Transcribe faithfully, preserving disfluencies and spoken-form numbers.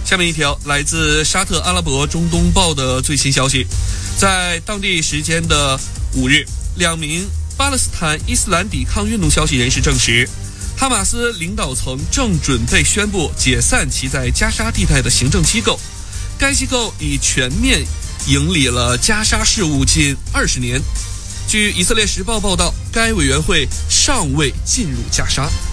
下面一条来自沙特阿拉伯中东报的最新消息，在当地时间的五日，两名巴勒斯坦伊斯兰抵抗运动消息人士证实，哈马斯领导层正准备宣布解散其在加沙地带的行政机构，该机构已全面营理了加沙事务近二十年。据以色列时报报道，该委员会尚未进入加沙。